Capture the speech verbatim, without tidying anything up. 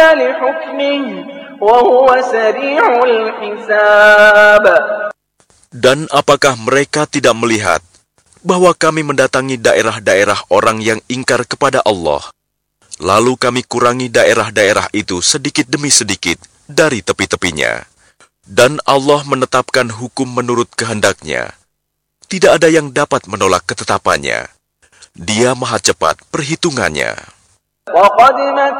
لحكمه وهو سريع الحساب. Dan apakah mereka tidak melihat bahwa kami mendatangi daerah-daerah orang yang ingkar kepada Allah, lalu kami kurangi daerah-daerah itu sedikit demi sedikit dari tepi-tepinya, dan Allah menetapkan hukum menurut kehendaknya. Tidak ada yang dapat menolak ketetapannya. Dia maha cepat perhitungannya.